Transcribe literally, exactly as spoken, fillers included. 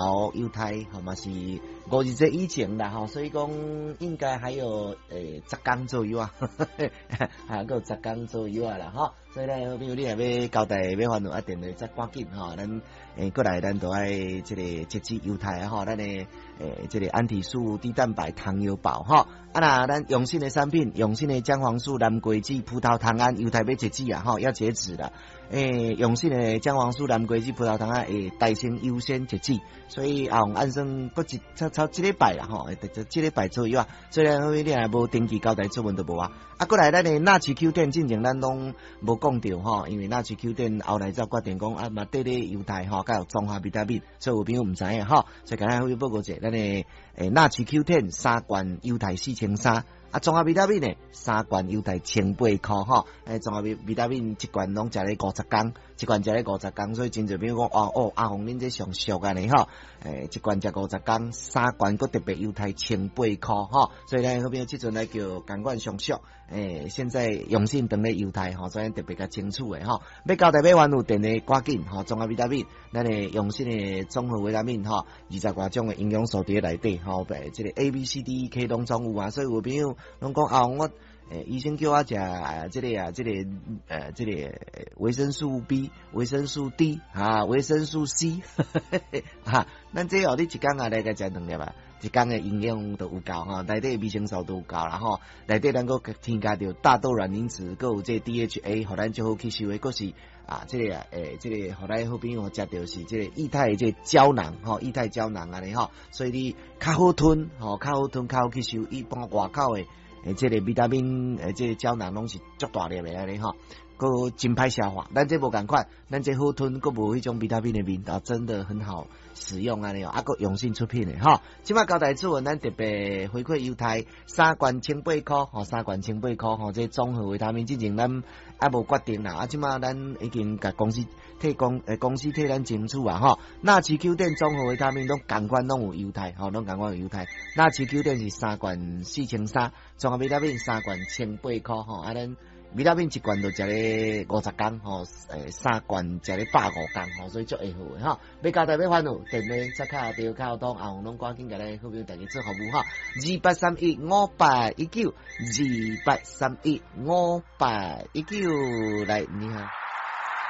好，犹太好嘛是五二节以前啦吼，所以讲应该还有诶十天左右啊，还有十天左右啊啦吼。所以咧，好朋友你若要交代要烦恼一定咧，再赶紧吼，咱诶过来咱都爱即个截止犹太啊吼，咱诶诶即个安体素低蛋白糖油宝吼。啊那咱永信的产品，永信的姜黄素、蓝桂枝、葡萄糖胺，犹太要截止啊吼，要截止了。诶，永信的姜黄素、蓝桂枝、葡萄糖胺诶，大先优先截止，所以啊，按算搁一超超一礼拜啦吼，就一礼拜左右啊。虽然后面你若无登记交代出门都无啊。啊，过来咱的纳奇 Q 店进前咱拢无讲到吼，因为纳奇 Q 店后来才决定讲啊，嘛缀咧犹太吼，甲有综合维他命，所以有朋友毋知影吼，所以今日可以报告者，咱的诶纳奇 Q 店三罐犹太四千三。啊，综合维他命呢，三罐犹太千八箍吼，诶，综合维维他命一罐拢食咧五十工，一罐食咧五十工，所以真侪朋友讲哦哦，阿红恁这上俗安尼吼，诶，一罐食五十工，三罐佫特别犹太千八箍吼，所以咧，好朋友即阵来叫感官上俗，诶，现在用心等咧犹太吼，所以特别较清楚诶吼，要交代要玩有电诶，赶紧吼，综合维他命，咱诶用心诶综合维他命吼，二十外种诶营养素伫内底吼，诶，即个 A B C D E K 拢总有啊，所以有朋友。拢讲啊，我诶，医生叫我食啊，即、這個啊，即、這個呃，即、這個維生素 B、維生素 D 啊、維生素 C 哈，咱這後你一工啊來個食兩粒啊，一工嘅營養都有夠哈，內底維生素都有夠啦吼，內底能夠添加到大豆卵磷脂，佮有這 D H A， 互咱最好吸收嘅，佮是啊，即、這個誒，即、這個互咱好朋友食到是即個液態即個膠囊吼，液態膠囊安尼吼，所以你較好吞吼，較好吞，較好吸收，一般外口嘅。誒，即個維他命，誒，即個膠囊攏是足大粒嘅安尼吼，佮真歹消化。咱這無共款，咱這好吞，佮無迄種維他命嘅味道，真的很好使用安尼哦。啊，佮用心出品嘅吼。即擺交代主文，咱特別回饋猶太三罐千八箍，吼，三罐千八箍，吼，這綜合維他命之前咱還無決定啦。啊，即擺咱已經甲公司替公誒公司替咱清楚啊，吼。納奇 Q 店綜合維他命攏共款攏有猶太，吼，攏共款有猶太。納奇 Q 店是三罐四千三。綜合維他命三罐千八箍吼，啊咱維他命一罐就食咧五十工吼，誒三罐食咧百五工吼，所以足會好誒吼。要交代要煩惱，電話即刻電話通，啊攏趕緊甲咧好朋友大家做服務吼，二八三一五八一九，二八三一五八一九，來你好。